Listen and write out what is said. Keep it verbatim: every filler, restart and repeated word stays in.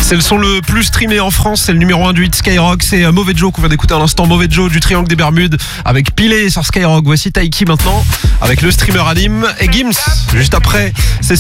C'est le son le plus streamé en France, c'est le numéro un du hit Skyrock, c'est Mauvais Joe qu'on vient d'écouter à l'instant, Mauvais Joe du Triangle des Bermudes avec Pilé sur Skyrock. Voici Taiki maintenant avec le streamer Halim et Gims juste après. C'est